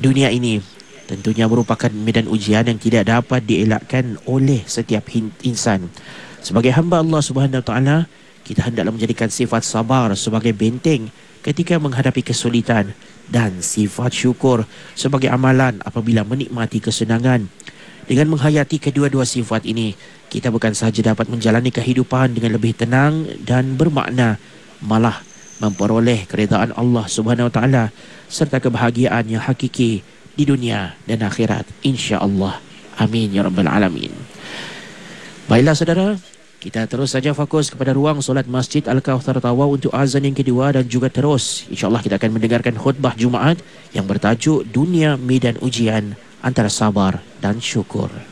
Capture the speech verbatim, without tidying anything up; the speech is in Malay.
Dunia ini tentunya merupakan medan ujian yang tidak dapat dielakkan oleh setiap hin- insan. Sebagai hamba Allah Subhanahu Wa Taala, kita hendaklah menjadikan sifat sabar sebagai benteng ketika menghadapi kesulitan dan sifat syukur sebagai amalan apabila menikmati kesenangan. Dengan menghayati kedua-dua sifat ini, kita bukan sahaja dapat menjalani kehidupan dengan lebih tenang dan bermakna, malah memperoleh keredaan Allah Subhanahu Wa Taala serta kebahagiaan yang hakiki di dunia dan akhirat, insya-Allah. Amin ya rabbal alamin. Baiklah saudara, kita terus saja fokus kepada ruang solat Masjid Al-Kauthar Tawa untuk azan yang kedua, dan juga terus insya-Allah kita akan mendengarkan khutbah Jumaat yang bertajuk Dunia Medan Ujian Antara Sabar dan Syukur.